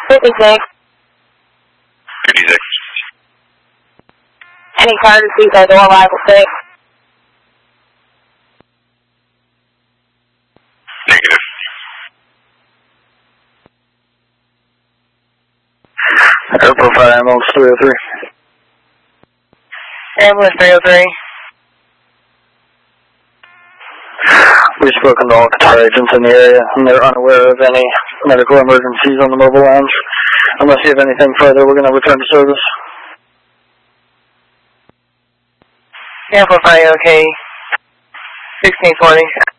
56. 56. Any courtesies at door arrival 6? Negative. Airport Fire Ambulance 303. Ambulance 303. We've spoken to all Qatar agents in the area, and they're unaware of any medical emergencies on the mobile lines. Unless you have anything further, we're going to return to service. Airport Fire OK. 1620.